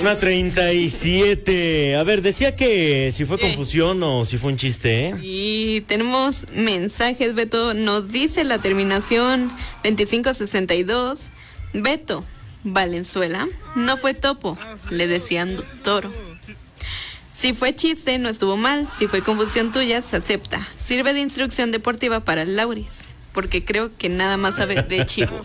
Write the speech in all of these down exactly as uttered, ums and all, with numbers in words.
Una treinta y siete. A ver, decía que si fue ¿Qué? confusión o si fue un chiste, ¿eh? Y tenemos mensajes, Beto. Nos dice la terminación veinticinco sesenta y dos. Beto, Valenzuela no fue topo, le decían toro. Si fue chiste, no estuvo mal. Si fue confusión tuya, se acepta. Sirve de instrucción deportiva para Lauris, porque creo que nada más sabe de chivos.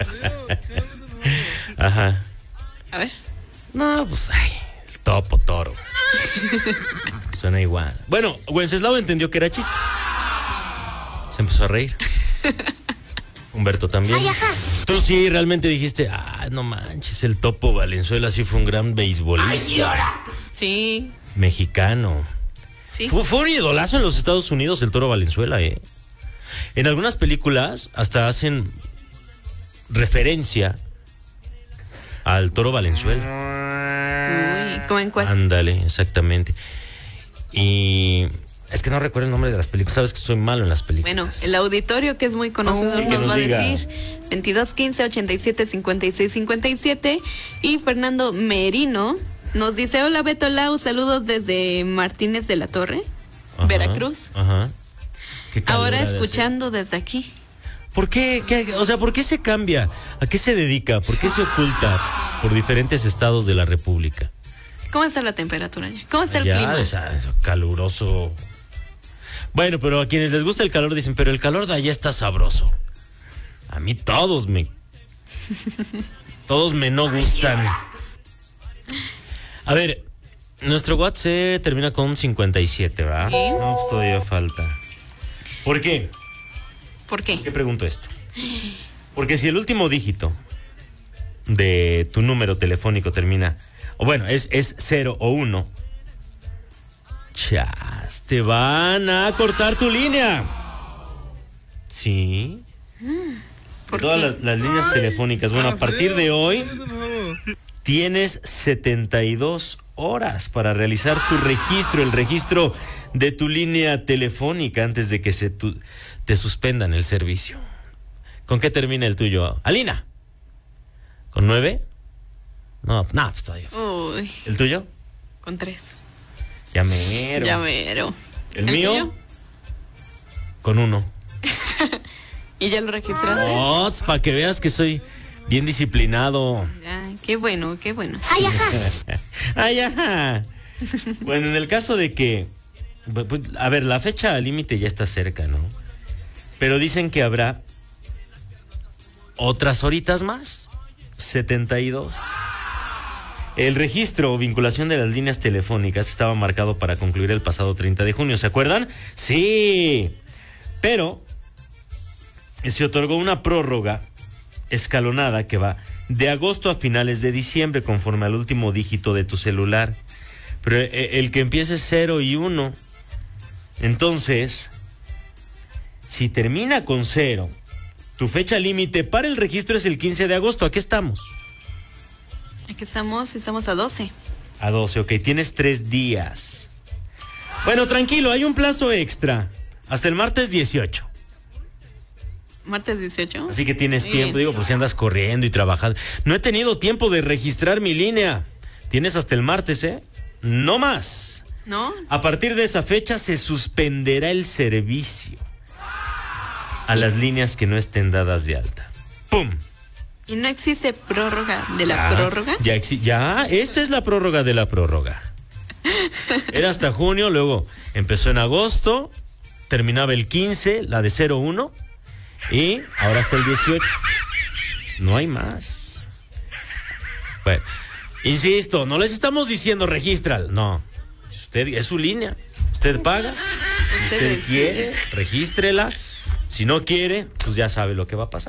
Ajá. A ver. No, pues, ay, el topo toro. Suena igual. Bueno, Wenceslao entendió que era chiste. Se empezó a reír. Humberto también. Ay, ajá. Tú sí realmente dijiste, ah, no manches, el Topo Valenzuela sí fue un gran beisbolista. Sí, Mexicano. sí. Fue, fue un idolazo en los Estados Unidos el Toro Valenzuela, ¿eh? En algunas películas hasta hacen referencia al Toro Valenzuela. Uy, ¿cómo en cuál? Ándale, exactamente. Y es que no recuerdo el nombre de las películas. Sabes que soy malo en las películas. Bueno, el auditorio, que es muy conocedor, Oh, que nos nos va a diga. decir veintidós quince ochenta y siete cincuenta y seis cincuenta y siete. Y Fernando Merino nos dice: hola Beto Lau, saludos desde Martínez de la Torre, Ajá, Veracruz. Ajá. Qué calor Ahora ha de hacer. escuchando desde aquí. ¿Por qué, qué? O sea, ¿por qué se cambia? ¿A qué se dedica? ¿Por qué se oculta por diferentes estados de la República? ¿Cómo está la temperatura allá? ¿Cómo está el Allá, clima? esa- caluroso. Bueno, pero a quienes les gusta el calor dicen, pero el calor de allá está sabroso. A mí todos me... todos me no gustan. A ver, nuestro WhatsApp termina con cincuenta y siete, ¿verdad? Sí. No, pues todavía falta. ¿Por qué? ¿Por qué? ¿Qué pregunto esto? Porque si el último dígito de tu número telefónico termina, o bueno, es, es cero o uno, chas, te van a cortar tu línea. Sí. ¿Por Todas qué? las, las líneas telefónicas. Bueno, a partir de hoy tienes setenta y dos horas para realizar tu registro, el registro de tu línea telefónica antes de que se tu, te suspendan el servicio. ¿Con qué termina el tuyo, Alina? ¿Con nueve? No, no, pues todavía. Uy, ¿El tuyo? con tres. Ya mero. Ya mero. ¿El, mío? tuyo? Con uno. ¿Y ya lo registraste? Oh, para que veas que soy bien disciplinado. Ay, qué bueno, qué bueno. Ay, ajá. Ay, ajá. Bueno, en el caso de que, pues, a ver, la fecha límite ya está cerca, ¿no? Pero dicen que habrá otras horitas más, setenta y dos. El registro o vinculación de las líneas telefónicas estaba marcado para concluir el pasado treinta de junio, ¿se acuerdan? Sí, pero se otorgó una prórroga escalonada que va de agosto a finales de diciembre conforme al último dígito de tu celular. Pero el que empiece es cero y uno. Entonces, si termina con cero, tu fecha límite para el registro es el quince de agosto. ¿A qué estamos? Aquí estamos, estamos a doce. A doce, ok. Tienes tres días. Bueno, tranquilo, hay un plazo extra. Hasta el martes dieciocho. Martes dieciocho. Así que tienes Muy tiempo, bien. digo, por si andas corriendo y trabajando. No he tenido tiempo de registrar mi línea. Tienes hasta el martes, ¿eh? No más. ¿No? A partir de esa fecha se suspenderá el servicio a las líneas que no estén dadas de alta. ¡Pum! ¿Y no existe prórroga de la Ya, prórroga? Ya, exi- ya, esta es la prórroga de la prórroga. Era hasta junio, luego empezó en agosto, terminaba el quince, la de cero uno, y ahora hasta el dieciocho. No hay más. Bueno, insisto, no les estamos diciendo regístrala. No, usted es su línea. Usted paga. Si Usted usted decide. quiere, regístrela. Si no quiere, pues ya sabe lo que va a pasar.